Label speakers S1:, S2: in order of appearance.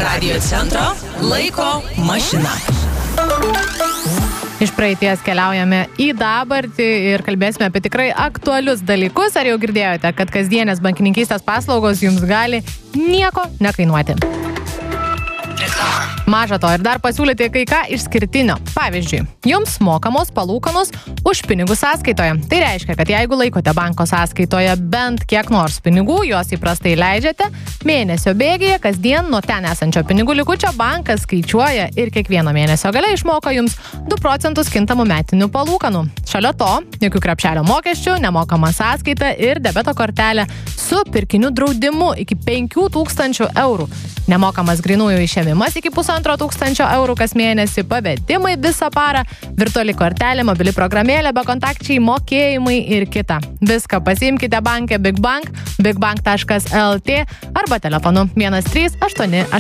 S1: Radio centro laiko mašina.
S2: Iš praeities keliaujame į dabartį ir kalbėsime apie tikrai aktualius dalykus. Ar jau girdėjote, kad kasdienės bankininkystės paslaugos jums gali nieko nekainuoti? Maža to ir dar pasiūlyti kai ką išskirtinio. Pavyzdžiui, jums mokamos palūkanos už pinigus sąskaitoje. Tai reiškia, kad jeigu laikote banko sąskaitoje bent kiek nors pinigų, juos įprastai leidžiate, mėnesio bėgyje kasdien nuo ten esančio pinigų likučio bankas skaičiuoja ir kiekvieno mėnesio gale išmoka jums 2% kintamų metinių palūkanų. Šalia to, jokių krepšelio mokesčių, nemokama sąskaita ir debeto kortelė su pirkinių draudimu iki 5 000 eurų. Nemokamas grynųjų išėmimas iki 1500 eurų kas mėnesį, pavedimai visą parą, virtuali kortelė, mobili programėlė, bekontakčiai, mokėjimai ir kita. Viską pasiimkite banke Big Bank, bigbank.lt arba telefonu 1388